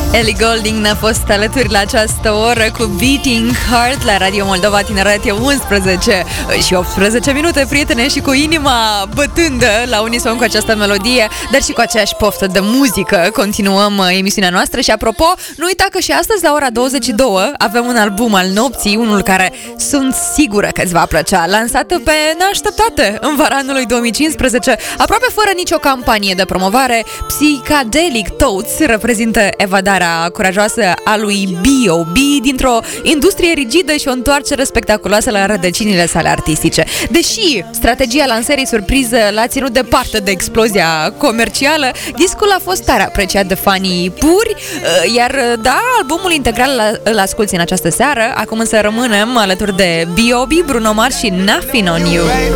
Ellie Goulding ne-a fost alături la această oră cu Beating Heart la Radio Moldova Tineret. 11 și 18 minute, prietene, și cu inima bătândă la unison cu această melodie, dar și cu aceeași poftă de muzică continuăm emisiunea noastră. Și apropo, nu uita că și astăzi la ora 22 avem un album al nopții, unul care sunt sigură că îți va plăcea, lansat pe neașteptate în vara anului 2015, aproape fără nicio campanie de promovare. Psychedelic Thoughts reprezintă evadarea curajoasă a lui B.O.B. dintr-o industrie rigidă și o întoarcere spectaculoasă la rădăcinile sale artistice. Deși strategia lansării surpriză l-a ținut departe de explozia comercială, discul a fost tare apreciat de fanii puri, iar da, albumul integral îl asculti în această seară. Acum însă rămânem alături de B.O.B., Bruno Mars și Nothing on You.